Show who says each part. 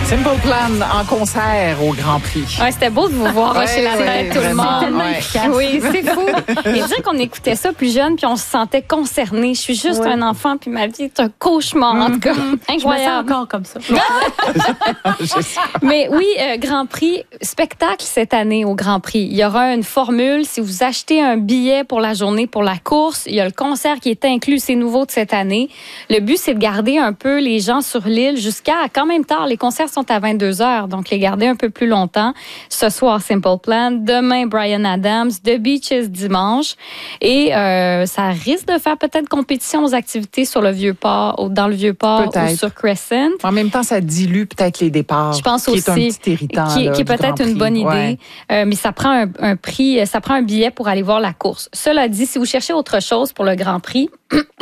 Speaker 1: Simple Plan en concert au Grand Prix.
Speaker 2: Ouais, c'était beau de vous voir hocher la tête, tout le monde. Oui, c'est fou. Et dire qu'on écoutait ça plus jeune, puis on se sentait concerné. Je suis juste un enfant, puis ma vie est un cauchemar. En tout cas, incroyable.
Speaker 3: Je me sens encore comme ça.
Speaker 2: Mais oui, Grand Prix, spectacle cette année au Grand Prix. Il y aura une formule. Si vous achetez un billet pour la journée, pour la course, il y a le concert qui est inclus. C'est nouveau de cette année. Le but, c'est de garder un peu les gens sur l'île jusqu'à quand même tard. Les concerts sont à 22h, donc les garder un peu plus longtemps. Ce soir, Simple Plan. Demain, Bryan Adams. The Beaches dimanche. Et ça risque de faire peut-être compétition aux activités sur le Vieux-Port, dans le Vieux-Port ou sur Crescent.
Speaker 1: En même temps, ça dilue peut-être les départs.
Speaker 2: Je pense
Speaker 1: qui
Speaker 2: aussi.
Speaker 1: Est un petit irritant,
Speaker 2: qui est peut-être une bonne idée. Mais ça prend un prix, ça prend un billet pour aller voir la course. Cela dit, si vous cherchez autre chose pour le Grand Prix,